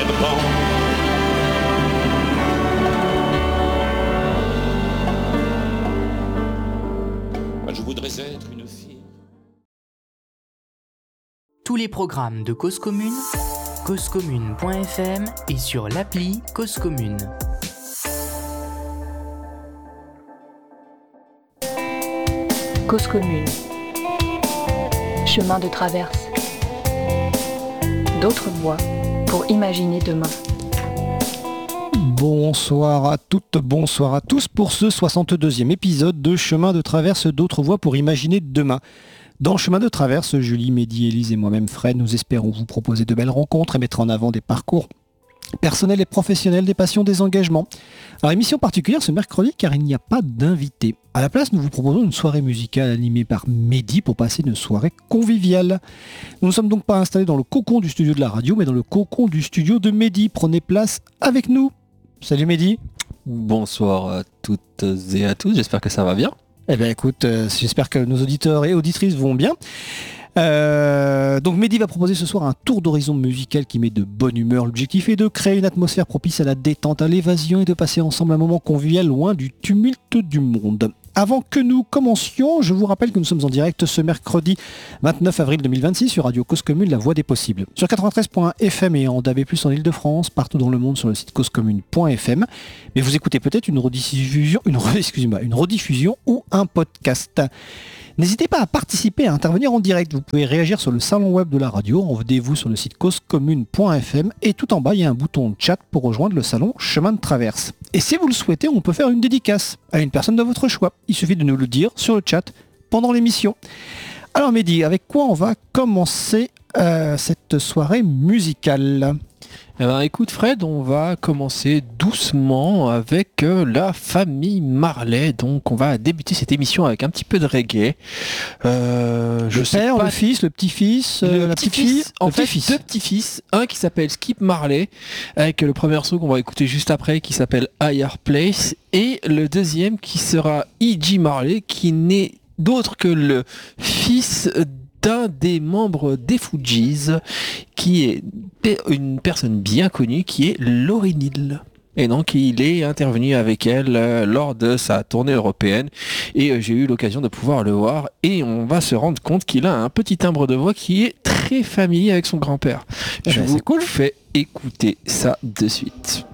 serpent. Moi, je voudrais être une fille. Tous les programmes de Cause Commune, causecommune.fm et sur l'appli Cause Commune. Cause Commune. Chemin de traverse. D'autres voies pour imaginer demain. Bonsoir à toutes, bonsoir à tous pour ce 62e épisode de Chemin de traverse, d'autres voies pour imaginer demain. Dans Chemin de traverse, Julie, Mehdi, Élise et moi-même Fred, nous espérons vous proposer de belles rencontres et mettre en avant des parcours personnels et professionnels, des passions, des engagements. Alors émission particulière ce mercredi car il n'y a pas d'invité. À la place, nous vous proposons une soirée musicale animée par Mehdi pour passer une soirée conviviale. Nous ne sommes donc pas installés dans le cocon du studio de la radio, mais dans le cocon du studio de Mehdi. Prenez place avec nous. Salut Mehdi. Bonsoir à toutes et à tous, j'espère que ça va bien. Eh bien écoute, j'espère que nos auditeurs et auditrices vont bien. Donc Mehdi va proposer ce soir un tour d'horizon musical qui met de bonne humeur. L'objectif est de créer une atmosphère propice à la détente, à l'évasion et de passer ensemble un moment convivial loin du tumulte du monde. Avant que nous commencions, je vous rappelle que nous sommes en direct ce mercredi 29 avril 2026 sur Radio Cause Commune, la voix des possibles. Sur 93.fm et en DAB+, en Ile-de-France, partout dans le monde sur le site causecommune.fm. Mais vous écoutez peut-être une rediffusion ou un podcast. N'hésitez pas à participer, à intervenir en direct. Vous pouvez réagir sur le salon web de la radio. Rendez-vous sur le site causecommune.fm et tout en bas, il y a un bouton chat pour rejoindre le salon Chemin de Traverse. Et si vous le souhaitez, on peut faire une dédicace à une personne de votre choix. Il suffit de nous le dire sur le chat pendant l'émission. Alors Mehdi, avec quoi on va commencer cette soirée musicale ? Eh ben, écoute Fred, on va commencer doucement avec la famille Marley. Donc on va débuter cette émission avec un petit peu de reggae. Le père, le fils, le petit-fils, la petite-fille. En fait, deux petits-fils. Un qui s'appelle Skip Marley, avec le premier morceau qu'on va écouter juste après, qui s'appelle Higher Place. Et le deuxième qui sera E.G. Marley, qui n'est d'autre que le fils d'un des membres des Fugees, qui est une personne bien connue, qui est Lauryn Hill. Et donc il est intervenu avec elle lors de sa tournée européenne et j'ai eu l'occasion de pouvoir le voir et on va se rendre compte qu'il a un petit timbre de voix qui est très familier avec son grand-père. Je vous fais écouter ça de suite.